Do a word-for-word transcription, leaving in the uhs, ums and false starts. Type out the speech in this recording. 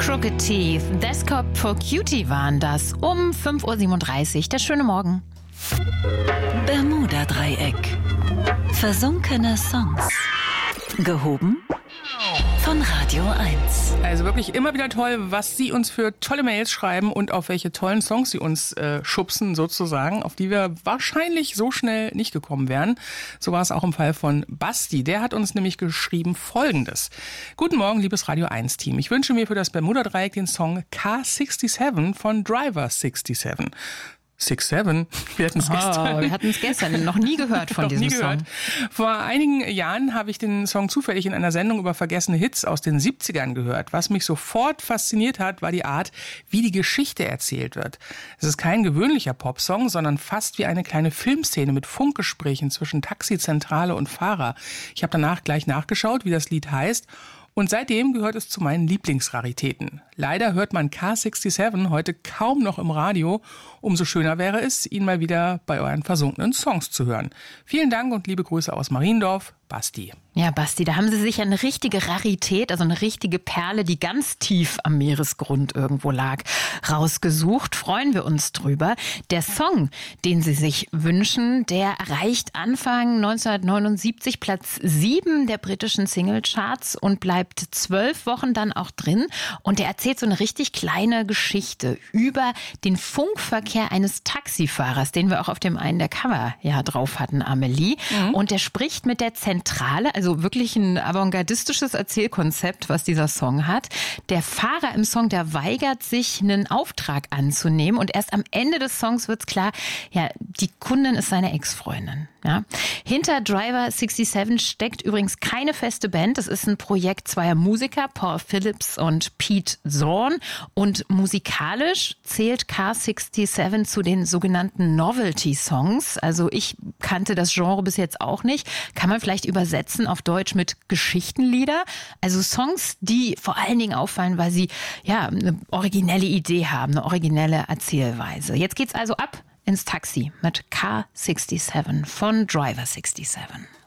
Crooked Teeth, Desktop for Cutie waren das um fünf Uhr siebenunddreißig. Der schöne Morgen. Bermuda-Dreieck. Versunkene Songs. Gehoben von Radio eins. Also wirklich immer wieder toll, was Sie uns für tolle Mails schreiben und auf welche tollen Songs Sie uns äh, schubsen sozusagen, auf die wir wahrscheinlich so schnell nicht gekommen wären. So war es auch im Fall von Basti. Der hat uns nämlich geschrieben Folgendes. Guten Morgen, liebes Radio eins Team. Ich wünsche mir für das Bermuda-Dreieck den Song Car siebenundsechzig von Driver siebenundsechzig. Six Seven. Wir hatten es oh, gestern. Wir hatten es gestern noch nie gehört von noch diesem nie gehört. Song. Vor einigen Jahren habe ich den Song zufällig in einer Sendung über vergessene Hits aus den siebzigern gehört. Was mich sofort fasziniert hat, war die Art, wie die Geschichte erzählt wird. Es ist kein gewöhnlicher Popsong, sondern fast wie eine kleine Filmszene mit Funkgesprächen zwischen Taxizentrale und Fahrer. Ich habe danach gleich nachgeschaut, wie das Lied heißt. Und seitdem gehört es zu meinen Lieblingsraritäten. Leider hört man Car siebenundsechzig heute kaum noch im Radio. Umso schöner wäre es, ihn mal wieder bei euren versunkenen Songs zu hören. Vielen Dank und liebe Grüße aus Mariendorf, Basti. Ja, Basti, da haben Sie sich eine richtige Rarität, also eine richtige Perle, die ganz tief am Meeresgrund irgendwo lag, rausgesucht. Freuen wir uns drüber. Der Song, den Sie sich wünschen, der erreicht Anfang neunzehnhundertneunundsiebzig Platz sieben der britischen Singlecharts und bleibt zwölf Wochen dann auch drin. Und der erzählt so eine richtig kleine Geschichte über den Funkverkehr eines Taxifahrers, den wir auch auf dem einen der Cover ja drauf hatten, Amelie. Mhm. Und der spricht mit der Zentrale, also wirklich ein avantgardistisches Erzählkonzept, was dieser Song hat. Der Fahrer im Song, der weigert sich, einen Auftrag anzunehmen. Und erst am Ende des Songs wird's klar, ja, die Kundin ist seine Ex-Freundin. Ja. Hinter Driver siebenundsechzig steckt übrigens keine feste Band. Das ist ein Projekt zweier Musiker, Paul Phillips und Pete Zorn. Und musikalisch zählt Car siebenundsechzig zu den sogenannten Novelty-Songs. Also ich kannte das Genre bis jetzt auch nicht. Kann man vielleicht übersetzen auf Deutsch mit Geschichtenlieder. Also Songs, die vor allen Dingen auffallen, weil sie ja eine originelle Idee haben, eine originelle Erzählweise. Jetzt geht's also ab ins Taxi mit Car siebenundsechzig von Driver siebenundsechzig.